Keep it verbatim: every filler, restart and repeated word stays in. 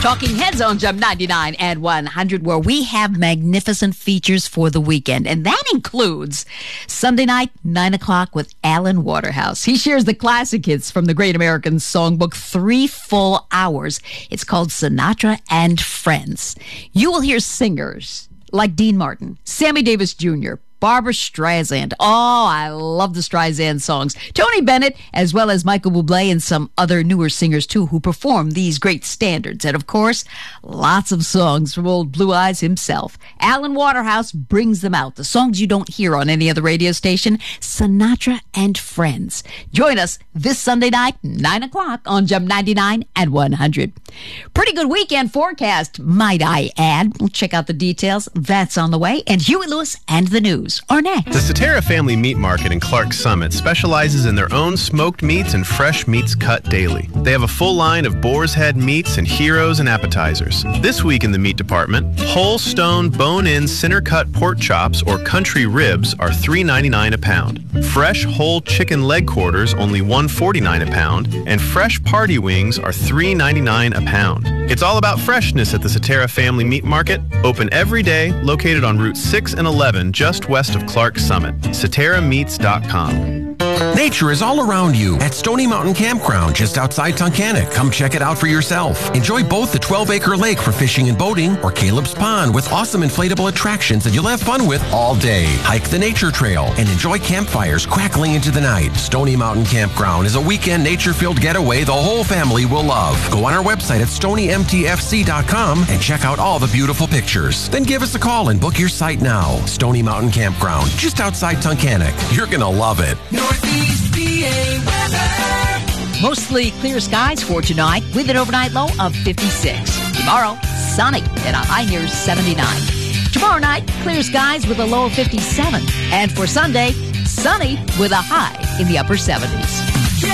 Talking Heads on Jump ninety-nine and one hundred, where we have magnificent features for the weekend. And that includes Sunday night, nine o'clock with Alan Waterhouse. He shares the classic hits from the Great American Songbook, three full hours. It's called Sinatra and Friends. You will hear singers like Dean Martin, Sammy Davis Junior, Barbra Streisand. Oh, I love the Streisand songs. Tony Bennett, as well as Michael Bublé and some other newer singers, too, who perform these great standards. And, of course, lots of songs from old Blue Eyes himself. Alan Waterhouse brings them out. The songs you don't hear on any other radio station. Sinatra and Friends. Join us this Sunday night, nine o'clock on Jump ninety-nine and one hundred. Pretty good weekend forecast, might I add. We'll check out the details. That's on the way. And Huey Lewis and the news are next. The Cetera Family Meat Market in Clark Summit specializes in their own smoked meats and fresh meats cut daily. They have a full line of boar's head meats and heroes and appetizers. This week in the meat department, whole stone bone-in center-cut pork chops or country ribs are three ninety-nine a pound. Fresh whole chicken leg quarters only one forty-nine a pound, and fresh party wings are three ninety-nine a pound. It's all about freshness at the Cetera Family Meat Market, open every day, located on Route six and eleven, just west of Clark Summit. Cetera Meats dot com. Nature is all around you at Stony Mountain Campground just outside Tunkhannock. Come check it out for yourself. Enjoy both the twelve acre lake for fishing and boating or Caleb's Pond with awesome inflatable attractions that you'll have fun with all day. Hike the nature trail and enjoy campfires crackling into the night. Stony Mountain Campground is a weekend nature-filled getaway the whole family will love. Go on our website at stony m t f c dot com and check out all the beautiful pictures. Then give us a call and book your site now. Stony Mountain Campground, just outside Tunkhannock. You're gonna love it. Northeast P A weather. Mostly clear skies for tonight with an overnight low of fifty-six. Tomorrow, sunny and a high near seventy-nine. Tomorrow night, clear skies with a low of fifty-seven. And for Sunday, sunny with a high in the upper seventies.